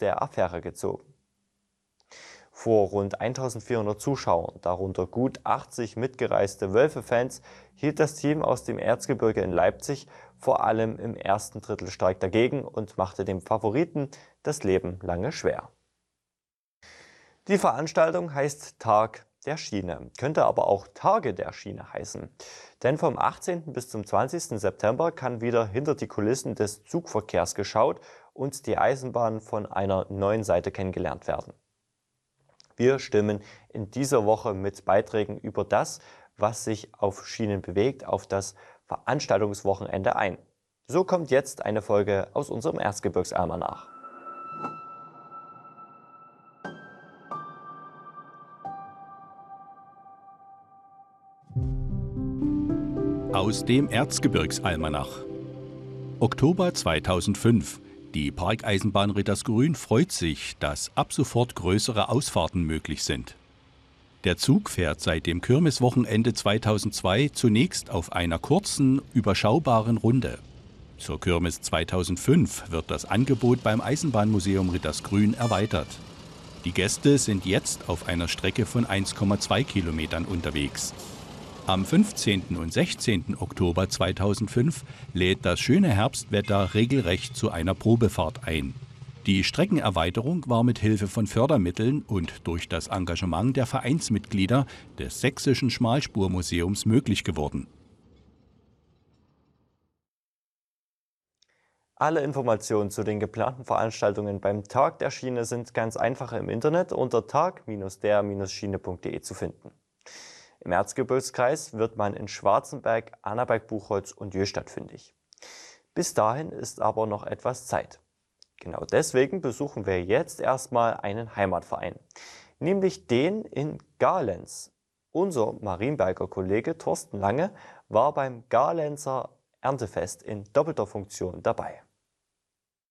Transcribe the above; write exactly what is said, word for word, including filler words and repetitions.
der Affäre gezogen. Vor rund eintausendvierhundert Zuschauern, darunter gut achtzig mitgereiste Wölfe-Fans, hielt das Team aus dem Erzgebirge in Leipzig vor allem im ersten Drittel stark dagegen und machte dem Favoriten das Leben lange schwer. Die Veranstaltung heißt Tag der Schiene, könnte aber auch Tage der Schiene heißen. Denn vom achtzehnten bis zum zwanzigsten September kann wieder hinter die Kulissen des Zugverkehrs geschaut und die Eisenbahn von einer neuen Seite kennengelernt werden. Wir stimmen in dieser Woche mit Beiträgen über das, was sich auf Schienen bewegt, auf das Veranstaltungswochenende ein. So kommt jetzt eine Folge aus unserem Erzgebirgsalmanach. Aus dem Erzgebirgsalmanach. Oktober zweitausendfünf. Die Parkeisenbahn Rittersgrün freut sich, dass ab sofort größere Ausfahrten möglich sind. Der Zug fährt seit dem Kirmeswochenende zweitausendzwei zunächst auf einer kurzen, überschaubaren Runde. Zur Kirmes zweitausendfünf wird das Angebot beim Eisenbahnmuseum Rittersgrün erweitert. Die Gäste sind jetzt auf einer Strecke von eins Komma zwei Kilometern unterwegs. Am fünfzehnten und sechzehnten Oktober zweitausendfünf lädt das schöne Herbstwetter regelrecht zu einer Probefahrt ein. Die Streckenerweiterung war mit Hilfe von Fördermitteln und durch das Engagement der Vereinsmitglieder des Sächsischen Schmalspurmuseums möglich geworden. Alle Informationen zu den geplanten Veranstaltungen beim Tag der Schiene sind ganz einfach im Internet unter tag der Schiene punkt de zu finden. Im Erzgebirgskreis wird man in Schwarzenberg, Annaberg, Buchholz und Jöhstadt fündig. Bis dahin ist aber noch etwas Zeit. Genau deswegen besuchen wir jetzt erstmal einen Heimatverein, nämlich den in Garlenz. Unser Marienberger Kollege Thorsten Lange war beim Garlenzer Erntefest in doppelter Funktion dabei.